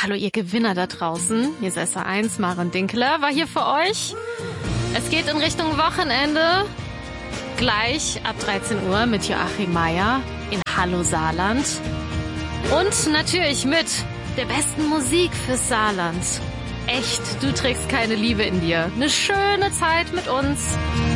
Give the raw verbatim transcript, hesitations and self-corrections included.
hallo ihr Gewinner da draußen. Hier ist S A eins, Maren Dinkeler war hier für euch. Es geht in Richtung Wochenende. Gleich ab dreizehn Uhr mit Joachim Meier in Hallo Saarland. Und natürlich mit der besten Musik fürs Saarland. Echt, du trägst keine Liebe in dir. Eine schöne Zeit mit uns.